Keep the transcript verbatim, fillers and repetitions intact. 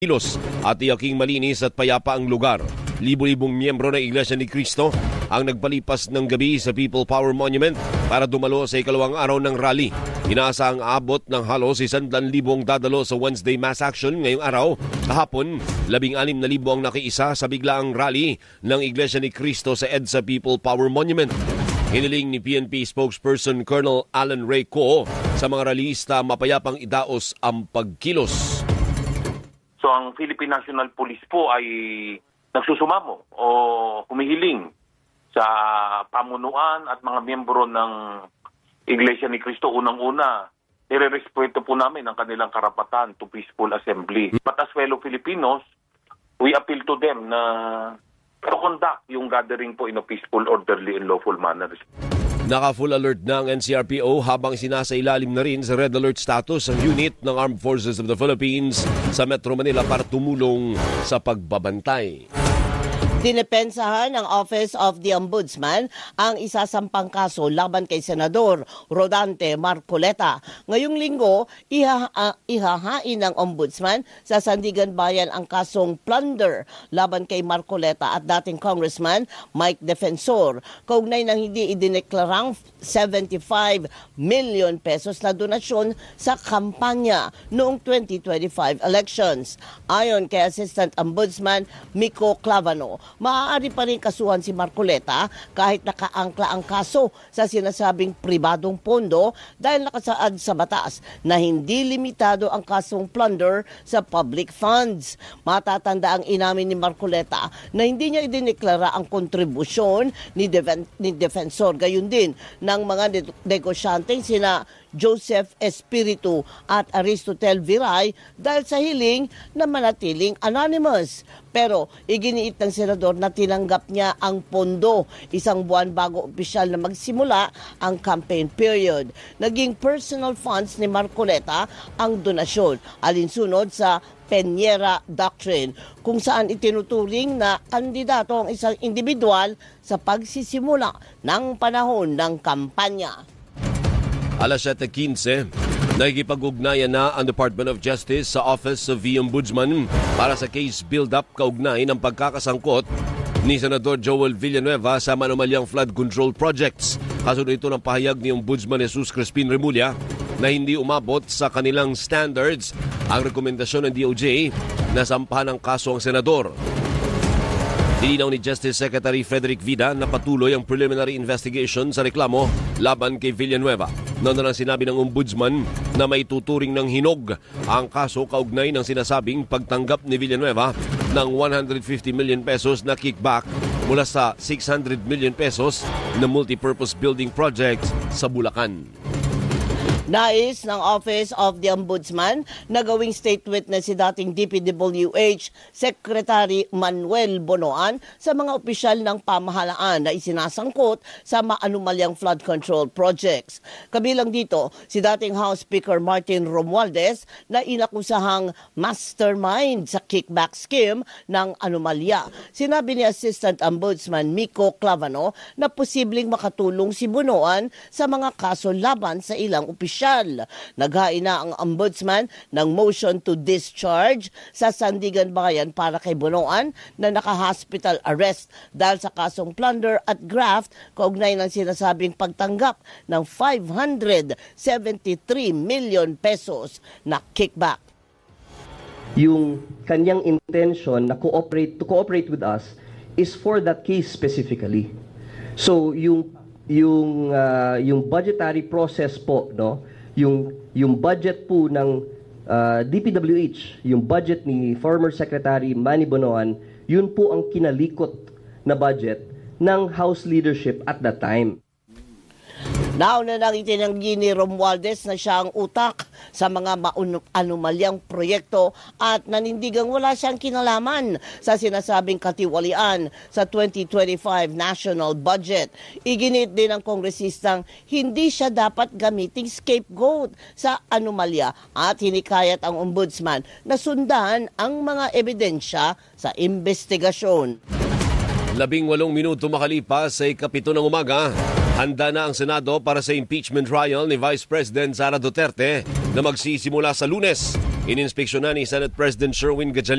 kilos at tiyaking malinis at payapa ang lugar. Libo-libong miyembro ng Iglesia ni Cristo ang nagpalipas ng gabi sa People Power Monument para dumalo sa ikalawang araw ng rally. Inaasahang abot ng halos isandaan libong dadalo sa Wednesday Mass Action ngayong araw. Kahapon, labing anim na libo ang nakiisa sa biglaang rally ng Iglesia ni Cristo sa EDSA People Power Monument. Hiniling ni P N P spokesperson Colonel Alan Ray Co sa mga rallyista mapayapang idaos ang pagkilos. So ang Philippine National Police po ay nagsusumamo o humihiling sa pamunuan at mga miyembro ng Iglesia ni Cristo. Unang-una, nire-respeto po namin ang kanilang karapatan to peaceful assembly. But as fellow Filipinos, we appeal to them na to conduct yung gathering po in a peaceful, orderly, and lawful manner. Naka-full alert na ang N C R P O habang sinasailalim na rin sa red alert status ang unit ng Armed Forces of the Philippines sa Metro Manila para tumulong sa pagbabantay. Dinepensahan ng Office of the Ombudsman ang isasampang kaso laban kay Senador Rodante Marcoleta. Ngayong linggo, iha, uh, ihahain ng Ombudsman sa Sandigan Bayan ang kasong plunder laban kay Marcoleta at dating Congressman Mike Defensor. Kaugnay ng hindi idineklarang seventy-five million pesos na donasyon sa kampanya noong twenty twenty-five elections. Ayon kay Assistant Ombudsman Miko Clavano, maaari pa rin kasuhan si Marcoleta kahit nakaangkla ang kaso sa sinasabing pribadong pondo dahil nakasaad sa batas na hindi limitado ang kasong plunder sa public funds. Matatanda ang inamin ni Marcoleta na hindi niya idineklara ang kontribusyon ni, Defen- ni Defensor, gayon din ng mga negosyanteng sina Joseph Espiritu at Aristotel Viray dahil sa hiling na manatiling anonymous. Pero iginiit ng senador na tinanggap niya ang pondo isang buwan bago opisyal na magsimula ang campaign period. Naging personal funds ni Marcoleta ang donasyon alinsunod sa Peñera Doctrine, kung saan itinuturing na kandidato ang isang individual sa pagsisimula ng panahon ng kampanya. Alas siyete quince, nakikipag-ugnayan na ang Department of Justice sa Office of the Ombudsman para sa case build-up kaugnay ng pagkakasangkot ni Senador Joel Villanueva sa manumalyang flood control projects. Kasunod ito ng pahayag ni Ombudsman Jesus Crispin Remulla na hindi umabot sa kanilang standards ang rekomendasyon ng D O J na sampahan ng kaso ang senador. Nilinaw ni Justice Secretary Frederick Vida na patuloy ang preliminary investigation sa reklamo laban kay Villanueva. Noon na sinabi ng Ombudsman na may tuturing ng hinog ang kaso kaugnay ng sinasabing pagtanggap ni Villanueva ng one hundred fifty million pesos na kickback mula sa six hundred million pesos na multipurpose building project sa Bulacan. Nais ng Office of the Ombudsman na gawing state witness si dating D P W H Secretary Manuel Bonoan sa mga opisyal ng pamahalaan na isinasangkot sa maanumalyang flood control projects. Kabilang dito si dating House Speaker Martin Romualdez na inakusahang mastermind sa kickback scheme ng anomalya. Sinabi ni Assistant Ombudsman Miko Clavano na posibleng makatulong si Bonoan sa mga kaso laban sa ilang opisyal. Naghain na ang Ombudsman ng motion to discharge sa Sandigan Bayan para kay Bonoan na naka-hospital arrest dahil sa kasong plunder at graft kaugnay ng sinasabing pagtanggap ng five hundred seventy-three million pesos na kickback. Yung kanyang intention na cooperate to cooperate with us is for that case specifically. So yung yung uh, yung budgetary process po, no, yung yung budget po ng uh, D P W H, yung budget ni former Secretary Manny Bonoan, yun po ang kinalikot na budget ng House leadership at that time. Nauna nang itinanggi ni Romualdez na siya ang utak sa mga anomalyang proyekto at nanindigang wala siyang kinalaman sa sinasabing katiwalian sa twenty twenty-five national budget. Iginit din ng kongresistang hindi siya dapat gamiting scapegoat sa anomalya at hinikayat ang ombudsman na sundan ang mga ebidensya sa investigasyon. Labing walong minuto makalipas sa ikapito ng umaga, handa na ang Senado para sa impeachment trial ni Vice President Sara Duterte na magsisimula sa Lunes. Ininspeksyonan ni Senate President Sherwin Gatchalian